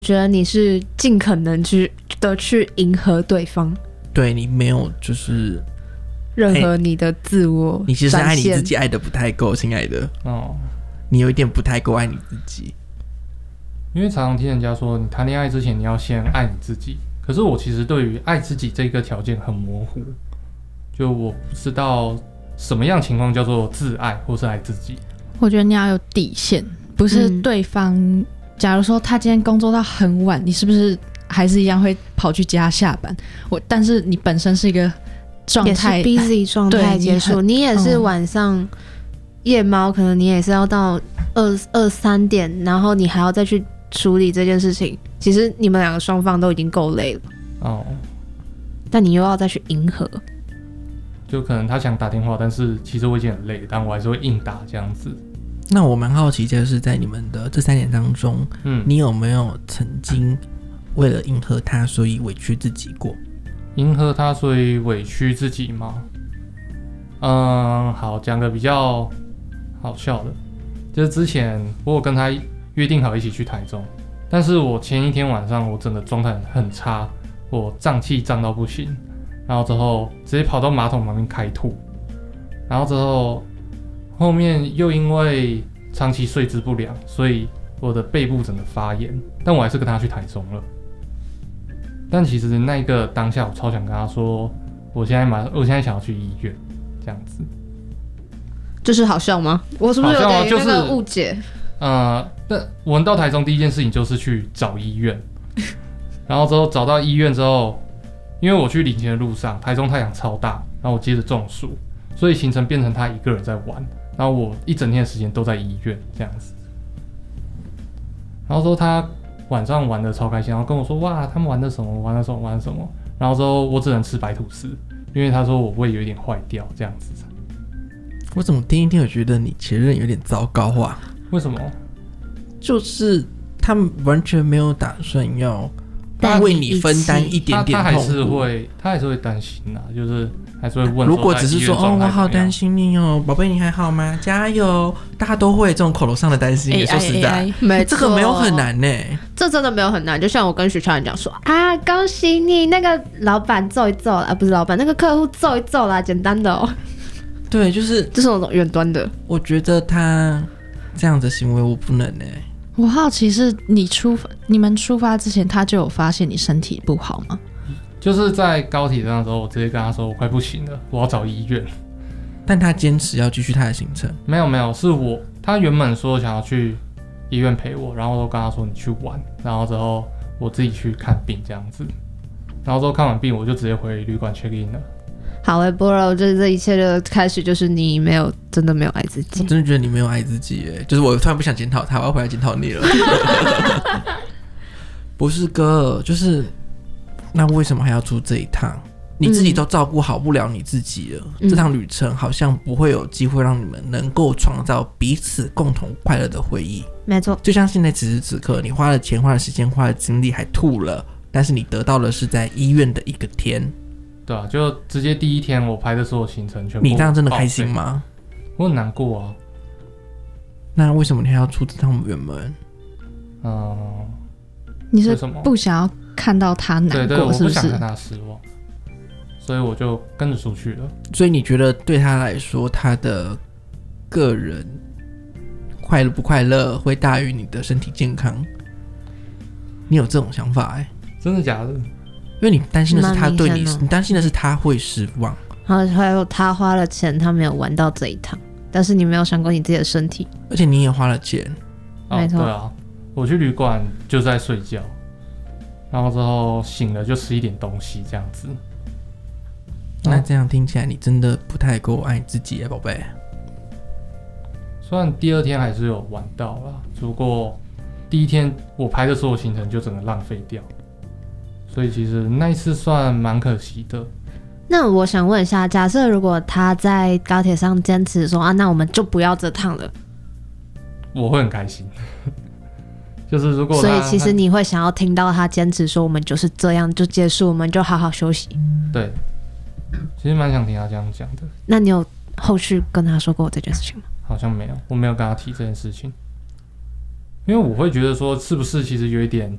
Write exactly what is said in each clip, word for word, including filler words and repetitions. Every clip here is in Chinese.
觉得你是尽可能去的去迎合对方， 对你没有就是任何你的自我、欸， 你其实爱你自己爱的不太够，亲爱的哦，你有一点不太够爱你自己。 因为常常听人家说，你谈恋爱之前你要先爱你自己，可是我其实对于爱自己这个条件很模糊，就我不知道什么样情况叫做自爱或是爱自己。 我觉得你要有底线，不是对方、嗯、假如说他今天工作到很晚，你是不是还是一样会跑去接他下班？我但是你本身是一个状态也是 busy 状态结束，你也是晚上夜猫，可能你也是要到二二三点，然后你还要再去处理这件事情。其实你们两个双方都已经够累了哦，但你又要再去迎合， 就可能他想打电话，但是其实我已经很累，但我还是会硬打这样子。 那我蛮好奇，就是在你们的这三年当中，嗯，你有没有曾经为了迎合他，所以委屈自己过？ 迎合他，所以委屈自己吗？嗯，好，讲个比较好笑的，就是之前我有跟他约定好一起去台中，但是我前一天晚上我整个状态很差，我胀气胀到不行，然后之后直接跑到马桶旁边开吐，然后之后后面又因为长期睡姿不良，所以我的背部整个发炎，但我还是跟他去台中了。但其实那一个当下，我超想跟他说，我现在马，我现在想要去医院，这样子。 这是好笑吗？我是不是有点那个误解？ 就是、呃，但我们到台中第一件事情就是去找医院，然后之后找到医院之后，因为我去领钱的路上，台中太阳超大，然后我接着中暑，所以行程变成他一个人在玩，然后我一整天的时间都在医院这样子。然后说他晚上玩的超开心，然后跟我说哇，他们玩的什么，玩的什么，玩的什么。然后之后我只能吃白吐司，因为他说我胃有点坏掉这样子。 我怎么听一听，我觉得你前任有点糟糕啊？ 为什么？ 就是他们完全没有打算要为你分担一点点痛苦，他, 他还是会，他还是会担心啊，就是还是会问说。 如果只是说哦，我好担心你哦，宝贝你还好吗？加油！大家都会这种口头上的担心，也说实在， 没这个没有很难呢、欸， 这真的没有很难。就像我跟许超人讲说啊，恭喜你那个老板揍一揍啦，不是老板，那个客户揍一揍啦，简单的哦。 对，就是这是那种远端的。 我觉得他这样的行为我不能呢、欸。 我好奇是你出发，你们出发之前他就有发现你身体不好吗？ 就是在高铁上的时候，我直接跟他说我快不行了，我要找医院。 但他坚持要继续他的行程。 没有没有，是我他原本说想要去医院陪我，然后我都跟他说你去玩，然后之后我自己去看病这样子，然后之后看完病我就直接回旅馆 check in 了。 好诶，波柔，这这一切的开始就是你没有真的没有爱自己。 我真的觉得你没有爱自己耶，就是我突然不想检讨他，我要回来检讨你了。不是哥，就是那为什么还要出这一趟？你自己都照顾好不了你自己了、嗯、这趟旅程好像不会有机会让你们能够创造彼此共同快乐的回忆。 没错， 就像现在此时此刻，你花了钱花了时间花了精力还吐了，但是你得到的是在医院的一个天。 对啊，就直接第一天我排的所有行程全部。 你这样真的开心吗？ 我很难过啊。 那为什么你还要出这趟远门？ 嗯、呃， 你是不想要看到他难过， 对对，我不是不是？ 想看他失望，所以我就跟着出去了。 所以你觉得对他来说，他的个人快乐不快乐会大于你的身体健康？你有这种想法哎、欸？ 真的假的？ 因为你担心的是他对你，你担心的是他会失望， 还有他花了钱，他没有玩到这一趟，但是你没有想过你自己的身体， 而且你也花了钱， 没错、哦。对啊，我去旅馆就在睡觉，然后之后醒了就吃一点东西这样子。 那这样听起来，你真的不太够爱自己耶，宝贝。 虽然第二天还是有玩到啦，只不过第一天我排的所有行程就整个浪费掉。所以其实那一次算蛮可惜的。 那我想问一下，假设如果他在高铁上坚持说啊，那我们就不要这趟了， 我会很开心。就是如果所以其实你会想要听到他坚持说我们就是这样就结束，我们就好好休息。 对，其实蛮想听他这样讲的。 那你有后续跟他说过这件事情吗？ 好像没有，我没有跟他提这件事情，因为我会觉得说是不是其实有一点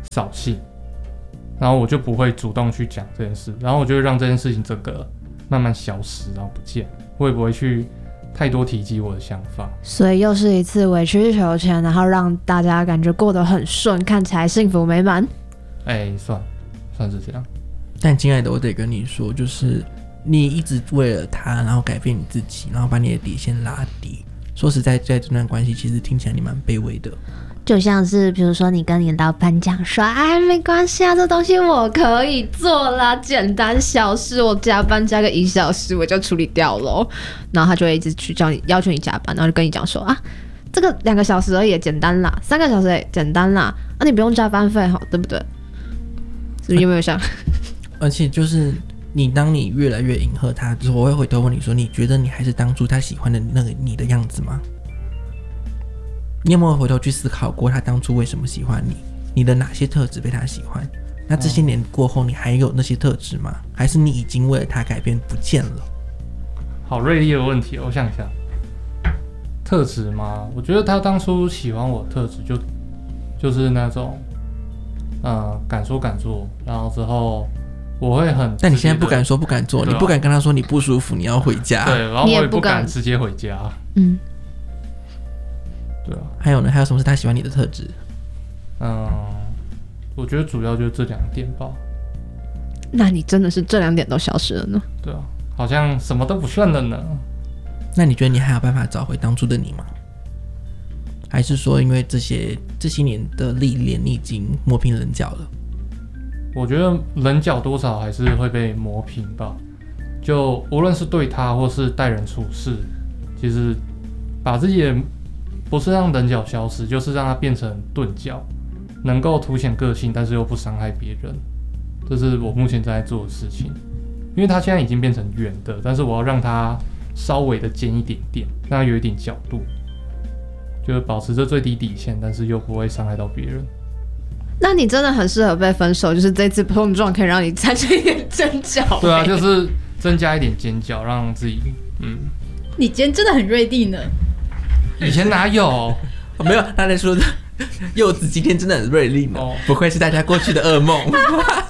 扫兴，然后我就不会主动去讲这件事，然后我就会让这件事情整个慢慢消失，然后不见，我也不会去太多提及我的想法。 所以又是一次委曲求全，然后让大家感觉过得很顺，看起来幸福美满。 哎，算算是这样。 但亲爱的，我得跟你说，就是你一直为了他，然后改变你自己，然后把你的底线拉低。说实在，在这段关系，其实听起来你蛮卑微的。 就像是比如说你跟你老板讲说，哎，没关系啊，这东西我可以做啦，简单小事，我加班加个一小时我就处理掉了。然后他就会一直去叫你要求你加班，然后就跟你讲说啊，这个两个小时而已，简单啦，三个小时也简单啦，啊你不用加班费好，对不对？是不是有没有想？ 而且就是你当你越来越迎合他之后，我会回头问你说，你觉得你还是当初他喜欢的那个你的样子吗？你有没有回头去思考过他当初为什么喜欢你？你的哪些特质被他喜欢？那这些年过后，你还有那些特质吗？还是你已经为了他改变不见了？ 好锐利的问题，我想一下，特质吗？我觉得他当初喜欢我的特质就就是那种，呃，敢说敢做，然后之后我会很， 但你现在不敢说不敢做，你不敢跟他说你不舒服，你要回家， 对，然后我也不敢直接回家， 嗯。 对啊， 还有呢？还有什么是他喜欢你的特质？ 嗯，我觉得主要就是这两点吧。 那你真的是这两点都消失了呢？ 对啊，好像什么都不顺了呢。 那你觉得你还有办法找回当初的你吗？还是说因为这些这些年的历练，你已经磨平棱角了？ 我觉得棱角多少还是会被磨平吧。就无论是对他或是待人处事，其实把自己的不是让棱角消失，就是让它变成钝角，能够凸显个性，但是又不伤害别人。这是我目前在做的事情。因为它现在已经变成圆的，但是我要让它稍微的尖一点点，让它有一点角度，就是保持着最低底线，但是又不会伤害到别人。 那你真的很适合被分手，就是这次碰撞可以让你产生一点尖角。 对啊，就是增加一点尖角，让自己嗯。 你今天真的很锐利呢。 以前哪有？ 哦、没有，他在说的柚子今天真的很锐利呢，哦、不愧是大家过去的噩梦。 不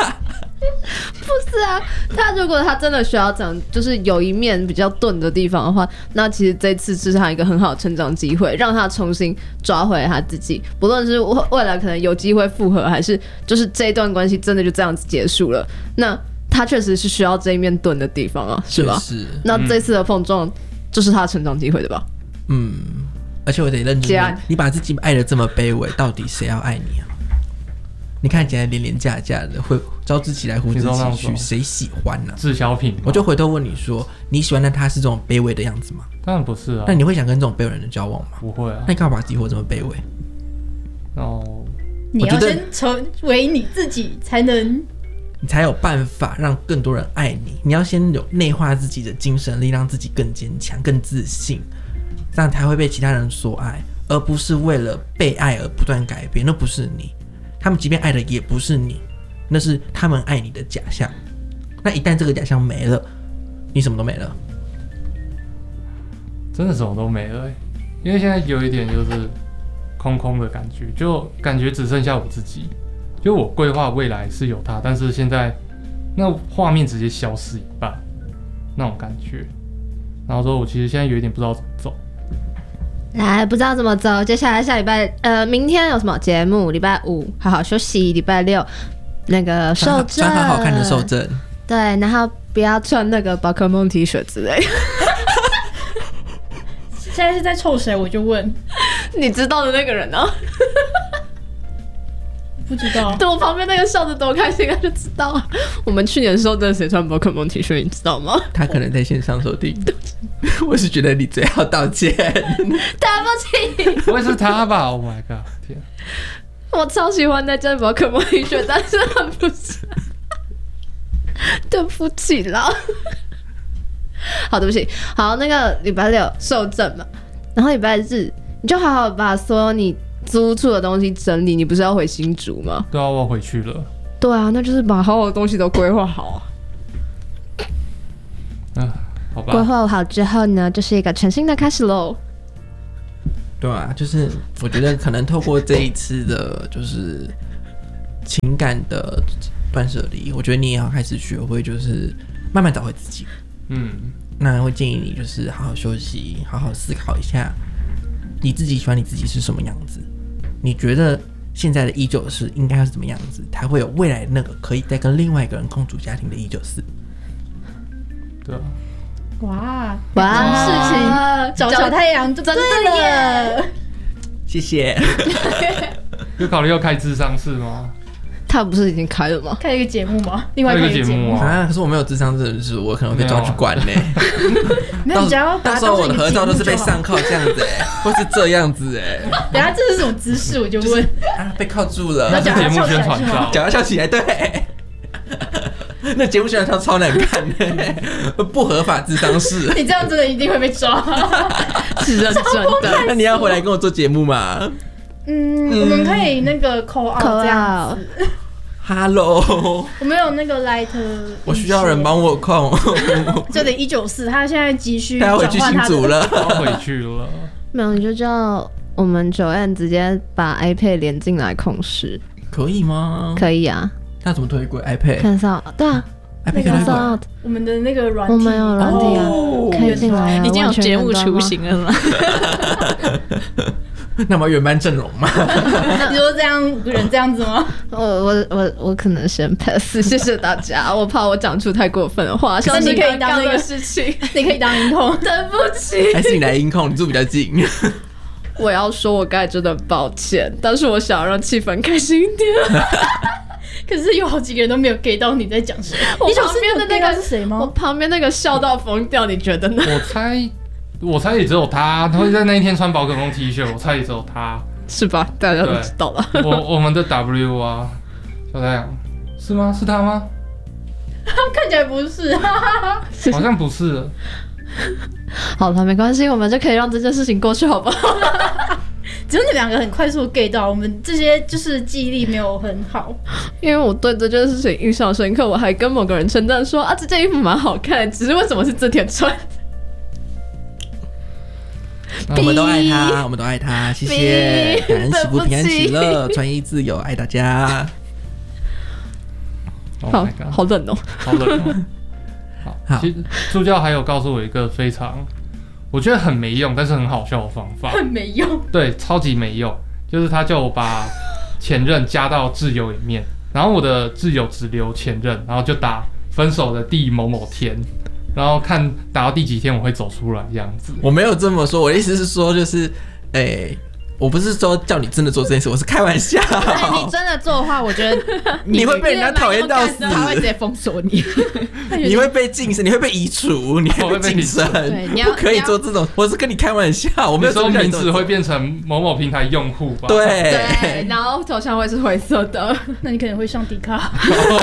是啊，他如果他真的需要讲，就是有一面比较钝的地方的话，那其实这次是他一个很好的成长机会，让他重新抓回他自己。不论是未来可能有机会复合，还是就是这一段关系真的就这样子结束了，那他确实是需要这一面钝的地方啊，是吧？是。那这次的碰撞就是他的成长机会，对吧？ 嗯。而且我得认真问，你把自己爱得这么卑微，到底谁要爱你啊？你看起来廉廉价价的，会招之即来，呼之即去，谁喜欢呢、啊？ 滞销品。 我就回头问你说，你喜欢的他是这种卑微的样子吗？ 当然不是啊。 那你会想跟这种卑微人交往吗？ 不会啊。 那你干嘛把自己活这么卑微？ 哦， 你要先成为你自己，才能， 你才有办法让更多人爱你。你要先有内化自己的精神力，让自己更坚强、更自信。这样才会被其他人所爱，而不是为了被爱而不断改变。那不是你，他们即便爱的也不是你，那是他们爱你的假象。那一旦这个假象没了，你什么都没了， 真的什么都没了、欸。因为现在有一点就是空空的感觉，就感觉只剩下我自己。就我规划未来是有他，但是现在那画面直接消失一半，那种感觉。然后说我其实现在有一点不知道怎么走。 来，不知道怎么走。接下来下礼拜，呃，明天有什么节目？礼拜五好好休息，礼拜六那个受证， 穿好好看的受证。 对，然后不要穿那个宝可梦 T 恤之类的。 现在是在臭谁？我就问， 你知道的那个人呢、啊？ 不知道。 对，我旁边那个笑得多开心，他就知道。我们去年的时候真的谁穿宝可梦 T 恤，你知道吗？ 他可能在线上收听。我是觉得你最好道歉。 对不起。 不会是他吧 ？Oh my god！ 天， 我超喜欢那件宝可梦 T 恤，但是很不是。对不起啦。好，对不起。好，那个礼拜六受证嘛，然后礼拜日你就好好把所有你租处的东西整理。你不是要回新竹吗？ 对啊，我要回去了。 对啊，那就是把好好的东西都规划好啊。 嗯、啊，好吧。 规划好之后呢，就是一个全新的开始喽。 对啊，就是我觉得可能透过这一次的，就是情感的断舍离，我觉得你也要开始学会，就是慢慢找回自己。 嗯， 那会建议你就是好好休息，好好思考一下，你自己喜欢你自己是什么样子？你觉得现在的一九四应该要是怎么样子，才会有未来那个可以再跟另外一个人共组家庭的一九四？ 对啊。 哇哇， 事情找小太阳就对了耶。 谢谢。 有考虑要开智商室吗？ 他不是已经开了吗？ 开一个节目吗？另外开一一个节目个节目啊？ 啊！可是我没有智商这人士，我可能会被抓去关呢、 没有，你只要到时候我的合照都是被上铐这样子哎、欸，或是这样子哎、欸。 等下这是什么姿势？我就问。 啊，被铐住了。 那是节目宣传照， 脚要翘起来，对。那节目宣传照超难看的、欸，不合法智商室。 你这样真的一定会被抓。 是认真的。 那你要回来跟我做节目吗？ 嗯，我们可以那个 call out 这样子。 Hello， 我们有那个 light， 我需要人帮我控， 就得一九四，他现在急需他要回去新竹了， 要回去了。 没有，你就叫我们九 N 直接把 iPad 连进来控时， 可以吗？ 可以啊。 那怎么推轨 iPad？ 看上，对啊 ，iPad 看可以推上， 我们的那个软体， 我们有软体啊， 哦可以进来啊， 已经有节目雏完全看形了吗？ 那么原班阵容吗？ 你说这样人这样子吗？ 到吗。我我我我可能先 pass， 谢谢大家，我怕我讲出太过分的话，像是可是你可以当那个刚刚的事情， 你可以当音控。 对不起。 还是你来音控？你住比较近。 我要说，我刚才真的很抱歉，但是我想要让气氛开心一点。 可是有好几个人都没有 get 到你在讲什么。 我你旁边的那个是谁我吗？ 旁边那个笑到疯掉，你觉得呢？ 我猜，我猜也只有他，他会在那一天穿宝可梦 T 恤，我猜也只有他。 是吧？大家都知道了。 我我们的 W 啊，小太阳是吗？是他吗？ 看起来不是。 好像不是。 好了，没关系，我们就可以让这件事情过去，好不好？ 只有你两个很快速 get 到，我们这些就是记忆力没有很好。 因为我对这件事情印象深刻，我还跟某个人称赞说啊，这件衣服蛮好看的，只是为什么是这天穿？ 我们都爱他，我们都爱他，谢谢，感恩祈福平安喜乐，穿衣自由，爱大家。 Oh 好 my god， 好冷哦。 好冷哦。好， 好其实助教还有告诉我一个非常，我觉得很没用，但是很好笑的方法。 很没用。 对，超级没用。就是他叫我把前任加到挚友里面，然后我的挚友只留前任，然后就打分手的第某某天，然后看打到第几天我会走出来这样子。 我没有这么说，我的意思是说，就是，诶、欸，我不是说叫你真的做这件事，我是开玩笑。 你真的做的话，我觉得你会被人家讨厌到死， 他会直接封锁你。 你会被晋升，你会被移除，你会被晋升， 对，你要不可以做这种。我是跟你开玩笑，我没有说名字会变。 变成某某平台用户吧？ 对对，然后头像会是灰色的。 那你可能会上迪卡。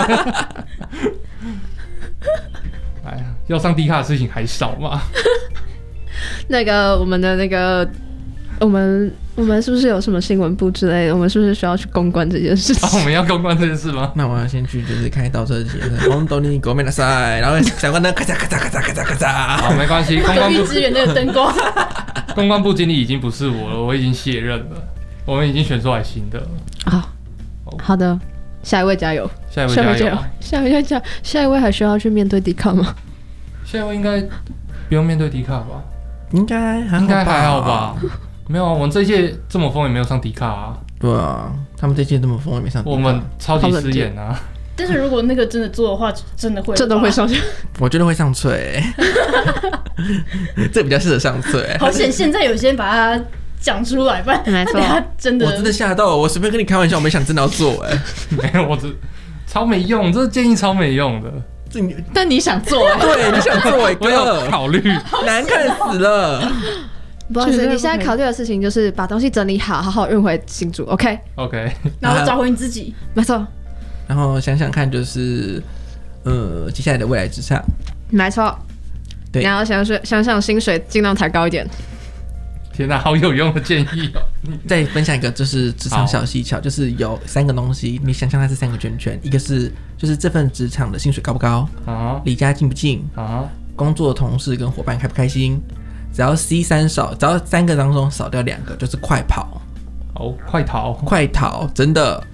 哎呀，要上低卡的事情还少嘛？ 那个我们的那个，我们我们是不是有什么新闻部之类的？我们是不是需要去公关这件事情？ 啊，我们要公关这件事吗？ 那我要先去就是开倒车节，红豆泥狗面的赛，然后想关灯咔嚓咔嚓咔嚓咔嚓咔嚓。 好，没关系，公隔关部壁支援那个灯光。 公关部经理已经不是我了，我已经卸任了，我们已经选出来新的了。 好，好的，下一位加油， 下一位下一位加油加油啊！， 下一位加油，下一位还需要去面对抵抗吗？ 下一位应该不用面对迪卡吧？ 应该还好吧应该还好吧？没有啊，我们这届这么疯也没有上迪卡啊， 对啊，他们这届这么疯也没上迪卡。 我们超级失言啊！ 但是如果那个真的做的话，真的会真的会上去。 我觉得会上脆，这比较适合上脆。 好险，现在有些人把它讲出来，不然没错他等下真的我真的吓到了，我随便跟你开玩笑，我没想真的要做哎、 没有，我只超没用，这建议超没用的。 这你但你想做、欸， 对你想做哎我有哥， 考虑， 难看死了。 不好意思， 绝对不可以你现在考虑的事情就是把东西整理好，好好运回新竹。OK， OK， 然后找回你自己。 没错， 然后想想看，就是呃，接下来的未来职场， 没错。 对你要想想想想薪水尽量抬高一点。 天哪，好有用的建议哦！ 再分享一个就是职场小技巧，就是有三个东西，你想象它是三个圈圈，一个是就是这份职场的薪水高不高， 啊离家近不近， 啊， 工作同事跟伙伴开不开心。只要 C 三少，只要三个当中少掉两个，就是快跑， 好，快逃！ 快逃，真的。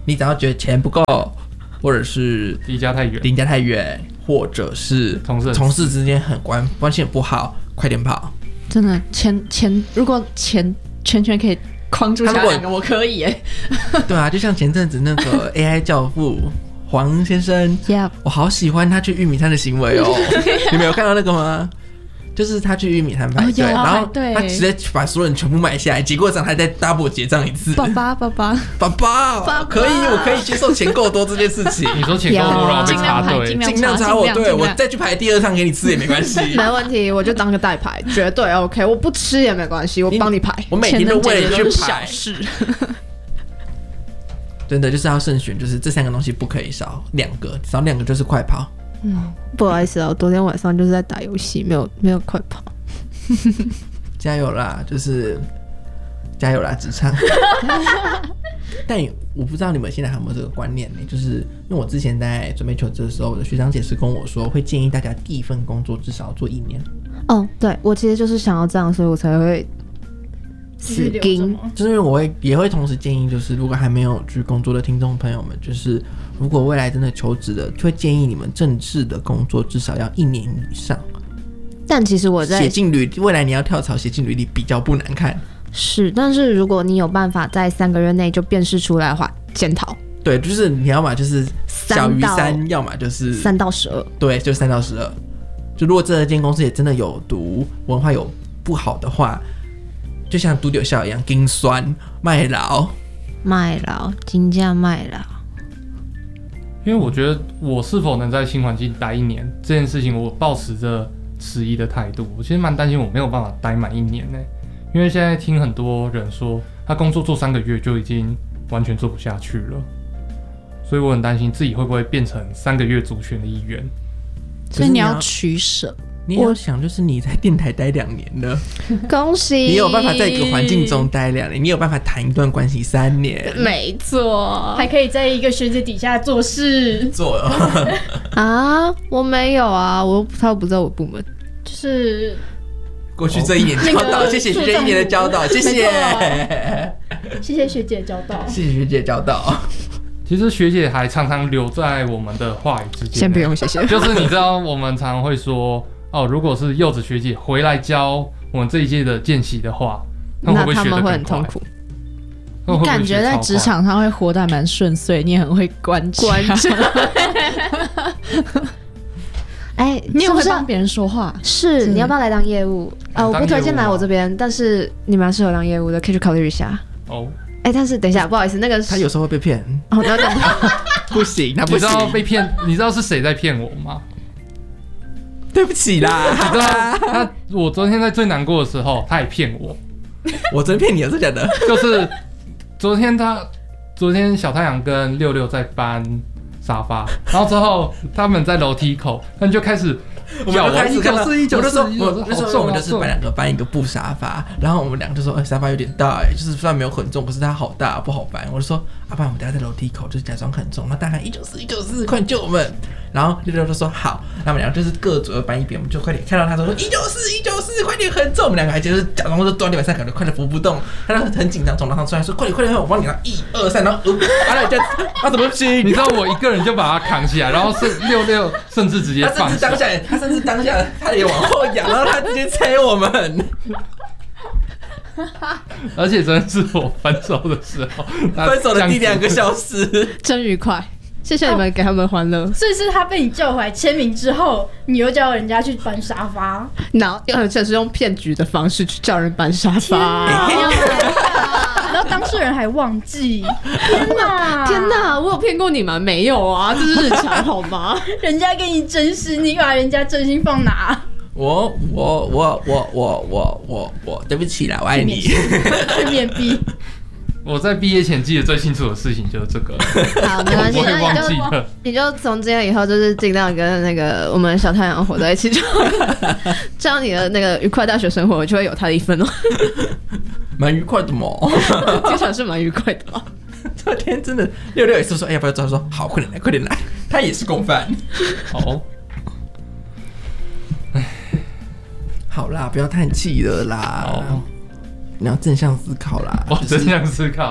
你只要觉得钱不够，或者是离家太远， 离家太远，或者是同事同事之间很关关系很不好，快点跑！ 真的，钱钱，如果钱圈圈可以框住下两个，我可以耶。 对啊，就像前阵子那个 A I 教父黄先生， Yep 我好喜欢他去玉米摊的行为哦。你们有看到那个吗？就是他去玉米摊排队， 哦、 然后对他直接把所有人全部买下来，结果上还在 double 结账一次。 爸爸爸爸爸爸，爸爸可以，我可以接受钱够多这件事情。 你说钱够多，然后被插队， 尽量插我，对我再去排第二趟给你吃也没关系。 没问题，我就当个代排，绝对 OK。我不吃也没关系，我帮你排。 我每天都为了你去排。 小事。 真的就是要慎选，就是这三个东西不可以少，两个少两个就是快跑。 嗯，不好意思啊，我昨天晚上就是在打游戏，没有没有快跑。 加油啦，就是加油啦，职场。但我不知道你们现在还有没有这个观念呢？就是因为我之前在准备求职的时候，我的学长姐是跟我说，会建议大家第一份工作至少做一年。 哦，对，我其实就是想要这样，所以我才会死盯。 就是因为我会也会同时建议，就是如果还没有去工作的听众朋友们，就是如果未来真的求职的，就会建议你们正式的工作至少要一年以上。 但其实我在写进履，未来你要跳槽写进履历比较不难看。 是，但是如果你有办法在三个月内就辨识出来的话，检讨。 对，就是你要嘛就是小于三，要么就是三到十二。 对，就三到十二。就如果这间公司也真的有毒，文化有不好的话，就像独柳校一样，金酸卖劳， 卖劳，金价卖劳。 因为我觉得我是否能在新环境待一年这件事情，我抱持着迟疑的态度。我其实蛮担心我没有办法待满一年呢，因为现在听很多人说，他工作做三个月就已经完全做不下去了，所以我很担心自己会不会变成三个月族群的一员。 所以你要取舍。 你要想，就是你在电台待两年了， 恭喜！ 你有办法在一个环境中待两年，你有办法谈一段关系三年， 没错， 还可以在一个学姐底下做事。 做啊，我没有啊，我他不在我部门， 就是过去这一年教导，哦、谢谢学姐一年的教导，谢谢， 谢谢学姐教导， 谢谢学姐教导。 其实学姐还常常留在我们的话语之间， 先不用谢谢。 就是你知道，我们常常会说。哦，如果是柚子学姐回来教我们这一届的见习的话，他们会不会学得更快？ 那他们会很痛苦。 你感觉在职场上会活得蛮顺遂，你也很会观察。观察。哎，你也会帮别人说话。是， 是你要不要来当业务？啊，我不推荐来我这边，但是你蛮适合当业务的，可以去考虑一下。哦。哎，但是等一下，不好意思，那个他有时候会被骗。 哦，你要讲不行，他不行。 你知道被骗？你知道是谁在骗我吗？ 对不起啦， 你知道他，我昨天在最难过的时候，他也骗我。 我真骗你了，是假的？ 就是昨天他，昨天小太阳跟六六在搬沙发，然后之后他们在楼梯口，他们就开始叫我一九四一九四， 我那时候我们就是搬两个搬一个布沙发，然后我们两个就说，哎、欸，沙发有点大、欸，就是虽然没有很重，可是它好大不好搬。我就说，啊，不然我们等下在楼梯口就是假装很重，那大喊一九四一九四，快救我们！然后六六就说好，那我们两个就是各左右搬一边，我们就快点看到他说一九四一九四，快点很重，我们两个还就是假装是端地板上，感觉快点扶不动，他就很紧张从楼上出来说快点快点，我帮你拿一二三，然后呃，完了就他怎么不行？ 你知道我一个人就把他扛起来，然后是六六甚至直接放他甚至当下他甚至当下他也往后仰，然后他直接催我们。 而且真的是我分手的时候， 分手的第两个小时， 真愉快。谢谢你们给他们欢乐、哦。 所以是他被你叫回来签名之后，你又叫人家去搬沙发， 然后而且是用骗局的方式去叫人搬沙发。 然后当事人还忘记，天哪！ 天哪！我有骗过你吗？没有啊，这是日常好吗？ 人家给你真心，你把人家真心放哪？ 我我我我我我我我，对不起啦，我爱你。 去面壁。 我在毕业前记得最清楚的事情就是这个。 好，没关系， 那你就你就从今天以后就是尽量跟那个我们小太阳活在一起，就这样你的那个愉快大学生活就会有他的一份哦。 蛮愉快的嘛， 经常是蛮愉快的吧。 昨天真的六六也是说，哎、欸，要不要找？说好，快点来，快点来。他也是共犯。 好。 好啦，不要叹气了啦。你要正向思考啦。 哦，正向思考。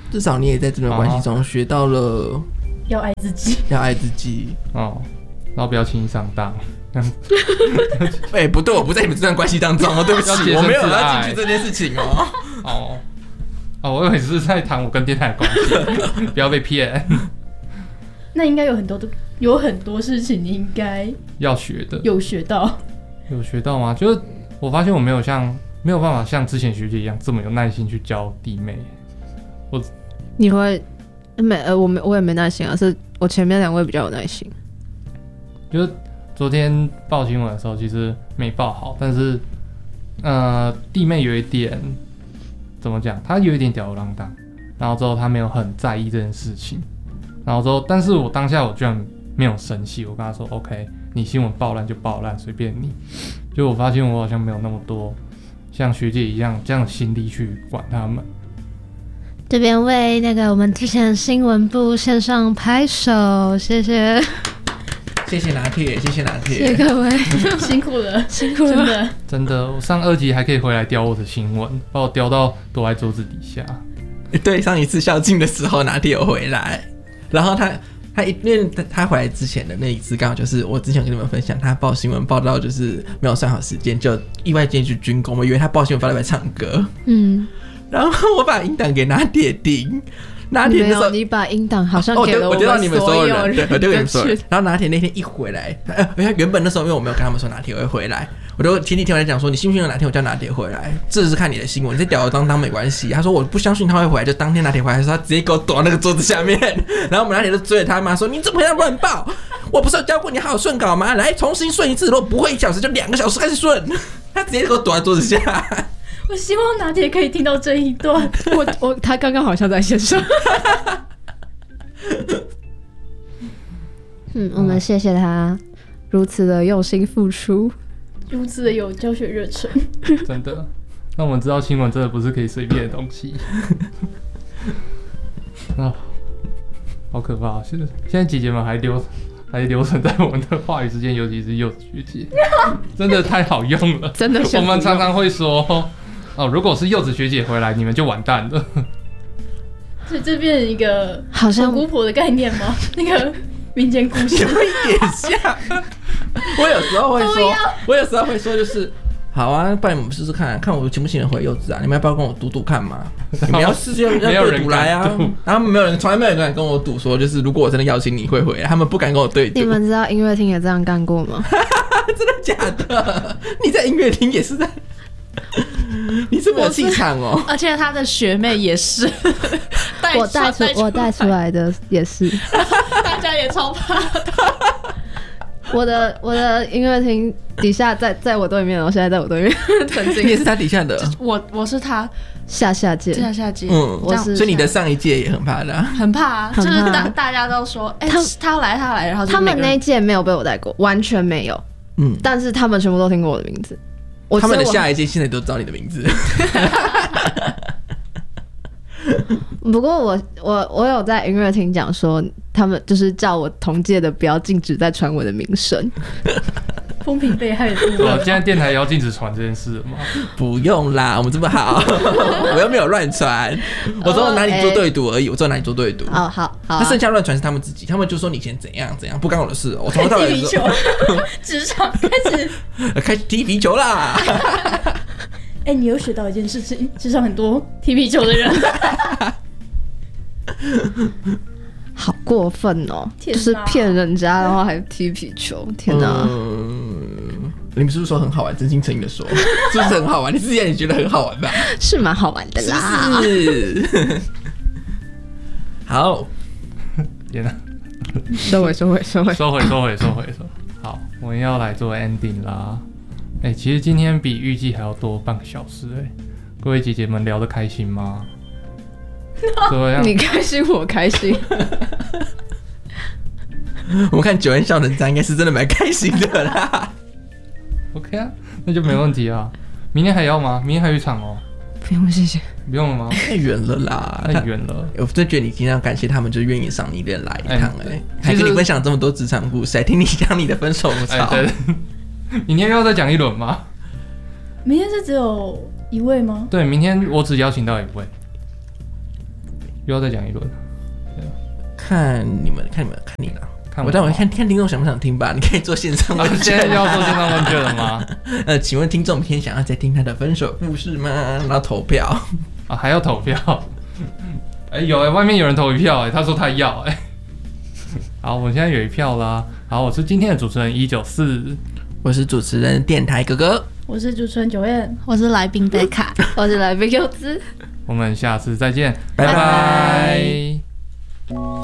至少你也在这段关系中学到了要爱自己， 要爱自己哦，然后不要轻易上当。 哎、欸，不对，我不在你们这段关系当中哦，对不起，我没有要进去这件事情哦。 哦，哦，我以为是在谈我跟电台的关系，不要被骗。 那应该有很多的，有很多事情你应该要学的， 有学到， 有学到吗？就是我发现我没有像没有办法像之前学姐一样这么有耐心去教弟妹。我你会没呃，我没我也没耐心啊，是我前面两位比较有耐心。 就是昨天报新闻的时候，其实没报好，但是呃，弟妹有一点怎么讲？她有一点吊儿郎当，然后之后她没有很在意这件事情，然后之后，但是我当下我居然没有生气，我跟她说 ：“OK， 你新闻爆烂就爆烂，随便你。”就我发现我好像没有那么多像学姐一样这样的心力去管他们。 这边为那个我们之前新闻部线上拍手，谢谢。 谢谢拿铁，谢谢拿铁， 谢谢各位， 辛苦了， 辛苦了， 真的， 真的，我上二级还可以回来叼我的新闻，把我叼到躲在桌子底下。 对，上一次校庆的时候，拿铁有回来，然后他他因为他回来之前的那一次，刚好就是我之前跟你们分享，他报新闻报到就是没有算好时间，就意外间去军工，我以为他报新闻报到来唱歌，嗯，然后我把音档给拿铁听。拿铁那时候， 你把音档好像给了我丢到你们所有人，对，我丢给你们所有人。然后拿铁那天一回来，呃，原本那时候因为我没有跟他们说拿铁会回来，我就前几天我在讲说，你信不信哪天我叫拿铁回来？这是看你的新闻，你在吊儿郎当没关系。他说我不相信他会回来，就当天拿铁回来的时候，他直接给我躲到那个桌子下面，然后我们拿铁就追着他骂说：“你怎么样乱报？我不是有教过你好好顺稿吗？来重新顺一次，如果不会一小时就两个小时开始顺。”他直接给我躲在桌子下。 我希望拿铁可以听到这一段。 我我他刚刚好像在线上。嗯，我们谢谢他如此的用心付出， 如此的有教学热忱， 真的。那我们知道新闻真的不是可以随便的东西。啊，好可怕！现在现在姐姐们还留还留存在我们的话语之间，尤其是柚子学姐，真的太好用了。 真的， 我们常常会说，哦，如果是柚子学姐回来，你们就完蛋了。 所以这变成一个好像姑婆的概念吗？那个民间故事有一点像。我有时候会说，我有时候会说，就是好啊，不然你们试试看，看我行不行得回柚子啊？你们要不要跟我赌赌看嘛？你们要试试要对赌来啊！然后没有人，从来没有人敢跟我赌说，就是如果我真的邀请你会回来，他们不敢跟我对赌。 你们知道音乐厅也这样干过吗？ 真的假的？你在音乐厅也是在？你这么有气场哦！ 而且他的学妹也是， 我带出我带出来的也是， 大家也超怕的。 我的我的音乐厅底下在在我对面，我现在在我对面，曾经你也是他底下的。 我我是他下下届下下届， 嗯， 我是， 所以你的上一届也很怕的、啊， 很怕啊， 很怕就是大大家都说，哎、欸，他他来他来，然后他们那一届没有被我带过，完全没有，嗯，但是他们全部都听过我的名字。我他们的下一届现在都知道你的名字。 不过我我我有在音乐厅讲说，他们就是叫我同届的不要禁止再传我的名声。 风评被害的部分。现在电台也要禁止传这件事了吗？ 不用啦，我们这么好，我又没有乱传，我只有拿你做对赌而已，我只有拿你做对赌。 哦，好好、啊。 那剩下乱传是他们自己，他们就说你以前怎样怎样，不干我的事。我从头到尾踢皮球，职场开始开始踢皮球啦。 哎、欸，你有学到一件事情，职场很多踢皮球的人。 好过分哦！就是骗人家，然后还踢皮球，天哪！ 嗯，你们是不是说很好玩？真心诚意的说，是不是很好玩？你自己也觉得很好玩吧？ 是蛮好玩的啦。 是。好， 天哪！ 收回，收回，收回， 收回，收回，收回，收回。好，我们要来做 ending 啦。哎、欸，其实今天比预计还要多半个小时哎、欸，各位姐姐们聊得开心吗？ 你开心，我开心。 我们看九恩笑人家应该是真的蛮开心的啦。 OK 啊，那就没问题啊。明天还要吗？明天还有一场哦。 不用，谢谢。 不用了吗？ 太远了啦， 太远了。 我真的觉得你今天要感谢他们，就愿意上你店来一趟哎、欸，还跟你分享这么多职场故事，还听你讲你的分手潮。 欸、对。明天又要再讲一轮吗？ 明天是只有一位吗？ 对，明天我只邀请到一位。 又要再讲一轮。 看你们，看你们，看你啦。 看我待会看看听众想不想听吧。你可以做线上问卷。 现在要做线上问卷了吗？ 呃，请问听众今天想要再听他的分手故事吗？然后投票啊，还要投票？哎、欸，有哎、欸，外面有人投一票哎、欸，他说他要哎、欸。好，我们现在有一票啦。好，我是今天的主持人一九四， 我是主持人电台哥哥， 我是主持人九燕， 我是来宾贝卡， 我是来宾柚子。 我们下次再见， 拜拜。 拜拜。